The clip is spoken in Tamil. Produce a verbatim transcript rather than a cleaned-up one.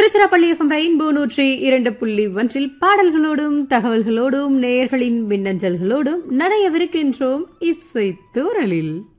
திருச்சிராப்பள்ளி எஃப்எம் ரெயின்போ நூற்றி இரண்டு புள்ளி ஒன்றில் பாடல்களோடும் தகவல்களோடும் நேயர்களின் மின்னஞ்சல்களோடும் நடையவிருக்கின்றோம் இசை தூரலில்.